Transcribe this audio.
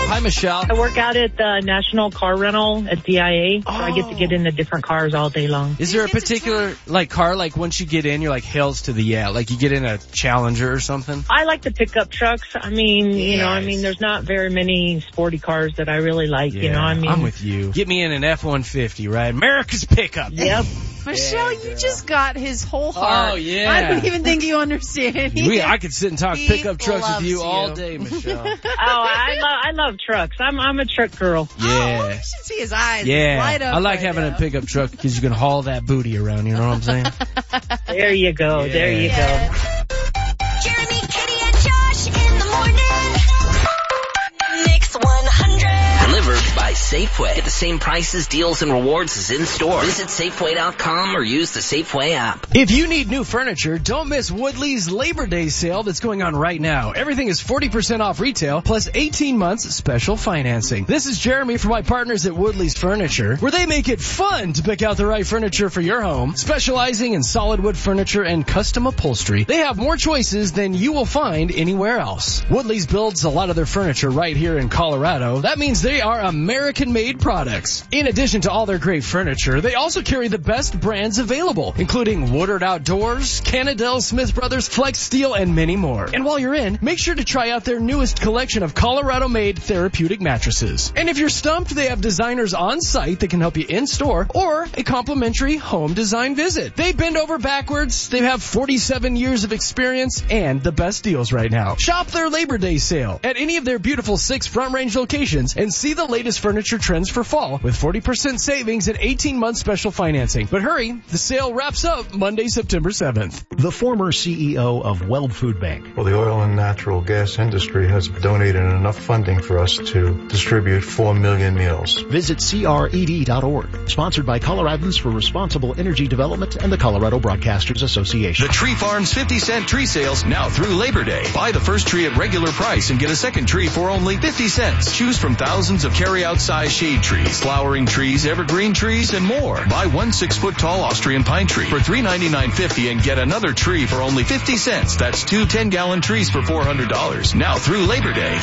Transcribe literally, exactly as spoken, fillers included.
Hi, Michelle. I work out at the National Car Rental at D I A, so I get to get into different cars all day long. Is there a particular like car, like once you get in, you're like hells to the yeah, like you get in a Challenger or something? I like the pickup trucks. I mean, yes. you know, I mean, there's not very many sporty cars that I really like, yeah, you know, I mean. I'm with you. Get me in an F one fifty, right? America's pickup. Yep. Michelle, yeah, you just got his whole heart. Oh, yeah. I don't even think you understand. We, I could sit and talk He pickup trucks with you, loves all you. day, Michelle. Oh, I love I love trucks. I'm I'm a truck girl. Oh, well, Yeah. you should see his eyes Yeah. light up I like right having now. a pickup truck because you can haul that booty around, you know what I'm saying? There you go. Yeah. There you Yeah. go. Jeremy, Katie, and Josh in the morning. Mix one hundred. Delivered by Safeway. Get the same prices, deals, and rewards as in-store. Visit Safeway dot com or use the Safeway app. If you need new furniture, don't miss Woodley's Labor Day sale that's going on right now. Everything is forty percent off retail, plus eighteen months special financing. This is Jeremy from my partners at Woodley's Furniture, where they make it fun to pick out the right furniture for your home. Specializing in solid wood furniture and custom upholstery, they have more choices than you will find anywhere else. Woodley's builds a lot of their furniture right here in Colorado. That means they are American-made products. In addition to all their great furniture, they also carry the best brands available, including Woodard Outdoors, Canadell, Smith Brothers, Flex Steel, and many more. And while you're in, make sure to try out their newest collection of Colorado-made therapeutic mattresses. And if you're stumped, they have designers on site that can help you in-store or a complimentary home design visit. They bend over backwards, they have forty-seven years of experience, and the best deals right now. Shop their Labor Day sale at any of their beautiful six Front Range locations and see the latest furniture trends for fall with forty percent savings and eighteen months special financing. But hurry, the sale wraps up Monday, September seventh. The former C E O of Weld Food Bank. Well, the oil and natural gas industry has donated enough funding for us to distribute four million meals. Visit C R E D dot org. Sponsored by Coloradans for Responsible Energy Development and the Colorado Broadcasters Association. The Tree Farm's fifty cent tree sales now through Labor Day. Buy the first tree at regular price and get a second tree for only fifty cents. Choose from thousands of carry-out size shade trees, flowering trees, evergreen trees, and more. Buy one six-foot tall Austrian pine tree for three ninety-nine fifty and get another tree for only fifty cents. That's two ten-gallon trees for four hundred dollars. Now through Labor Day.